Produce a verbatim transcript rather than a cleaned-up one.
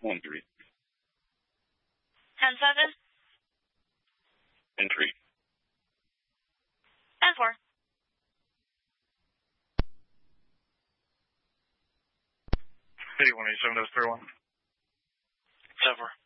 One three. Ten seven. Ten three. Ten four. eight one eight seven, that's three one. Ten four.